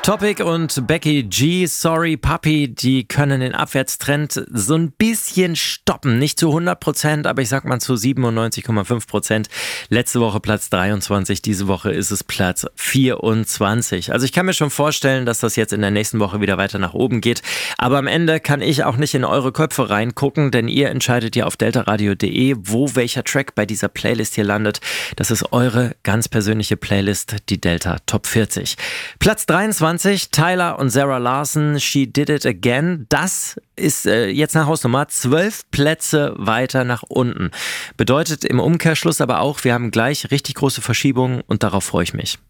Topic und Becky G, Sorry Puppy, die können den Abwärtstrend so ein bisschen stoppen. Nicht zu 100%, aber ich sag mal zu 97,5%. Letzte Woche Platz 23, diese Woche ist es Platz 24. Also ich kann mir schon vorstellen, dass das jetzt in der nächsten Woche wieder weiter nach oben geht. Aber am Ende kann ich auch nicht in eure Köpfe reingucken, denn ihr entscheidet ja auf deltaradio.de, wo welcher Track bei dieser Playlist hier landet. Das ist eure ganz persönliche Playlist, die Delta Top 40. Platz 23, Tyler und Sarah Larson, She Did It Again. Das ist jetzt eine Hausnummer 12 Plätze weiter nach unten. Bedeutet im Umkehrschluss aber auch, wir haben gleich richtig große Verschiebungen und darauf freue ich mich.